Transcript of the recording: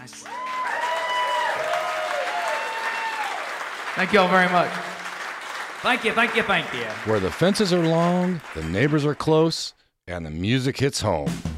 Nice. Thank you all very much. Thank you, thank you, thank you. Where the fences are long, the neighbors are close, and the music hits home.